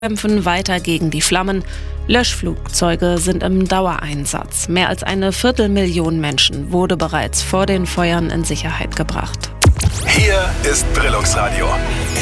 kämpfen weiter gegen die Flammen. Löschflugzeuge sind im Dauereinsatz. Mehr als 250.000 Menschen wurde bereits vor den Feuern in Sicherheit gebracht. Hier ist Brillungsradio.